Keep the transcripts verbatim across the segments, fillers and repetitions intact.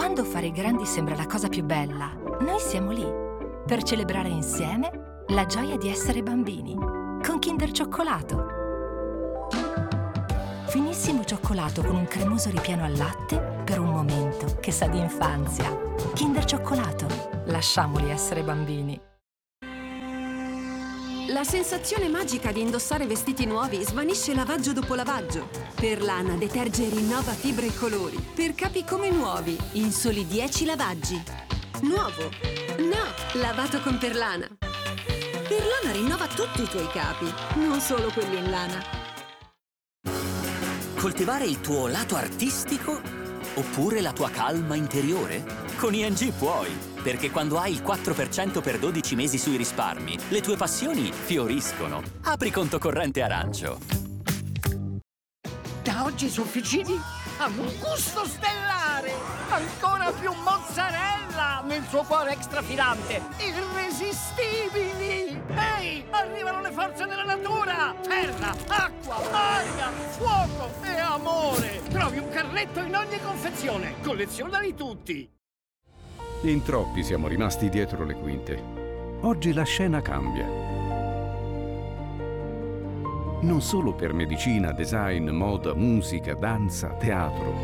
Quando fare i grandi sembra la cosa più bella, noi siamo lì per celebrare insieme la gioia di essere bambini con Kinder Cioccolato. Finissimo cioccolato con un cremoso ripieno al latte per un momento che sa di infanzia. Kinder Cioccolato, lasciamoli essere bambini. La sensazione magica di indossare vestiti nuovi svanisce lavaggio dopo lavaggio. Perlana deterge e rinnova fibre e colori per capi come nuovi in soli dieci lavaggi. Nuovo? No, lavato con Perlana. Perlana rinnova tutti i tuoi capi, non solo quelli in lana. Coltivare il tuo lato artistico oppure la tua calma interiore? Con I N G puoi! Perché quando hai il quattro per cento per dodici mesi sui risparmi, le tue passioni fioriscono. Apri conto corrente Arancio. Da oggi su Officini hanno un gusto stellare! Ancora più mozzarella nel suo cuore extrafilante! Irresistibili! Ehi, arrivano le forze della natura! Terra, acqua, aria, fuoco e amore! Trovi un carretto in ogni confezione! Collezionali tutti! In troppi siamo rimasti dietro le quinte. Oggi la scena cambia. Non solo per medicina, design, moda, musica, danza, teatro.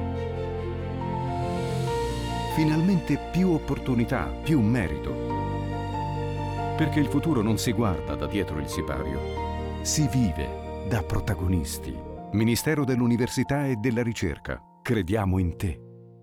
Finalmente più opportunità, più merito. Perché il futuro non si guarda da dietro il sipario, si vive da protagonisti. Ministero dell'Università e della Ricerca. Crediamo in te.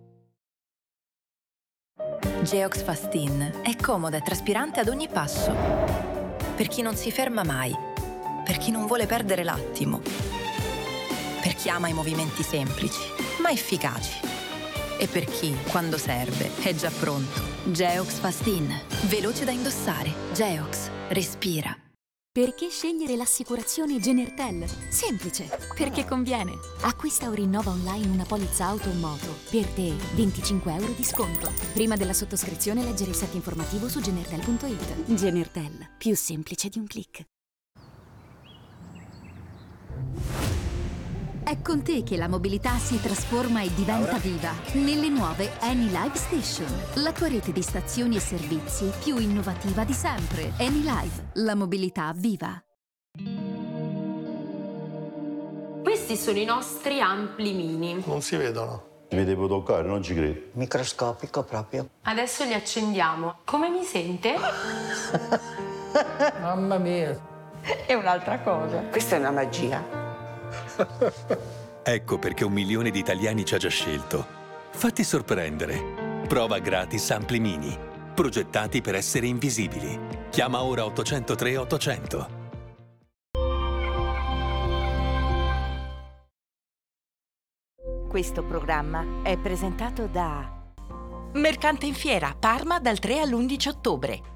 Geox Fastin è comoda e traspirante ad ogni passo. Per chi non si ferma mai, per chi non vuole perdere l'attimo, per chi ama i movimenti semplici ma efficaci e per chi, quando serve, è già pronto. Geox Fastin, veloce da indossare. Geox, respira. Perché scegliere l'assicurazione Genertel? Semplice, perché conviene. Acquista o rinnova online una polizza auto o moto. Per te, venticinque euro di sconto. Prima della sottoscrizione leggere il set informativo su genertel punto it. Genertel, più semplice di un click. È con te che la mobilità si trasforma e diventa viva. Nelle nuove Anylive Station, la tua rete di stazioni e servizi più innovativa di sempre. Anylive, la mobilità viva. Questi sono i nostri ampli mini. Non si vedono. Mi devo toccare, non ci credo. Microscopico proprio. Adesso li accendiamo. Come mi sente? Mamma mia! È un'altra cosa. Questa è una magia. Ecco perché un milione di italiani ci ha già scelto. Fatti sorprendere. Prova gratis Ampli Mini. Progettati per essere invisibili. Chiama ora ottocentotre ottocento. Questo programma è presentato da Mercante in Fiera, Parma dal tre all'undici ottobre.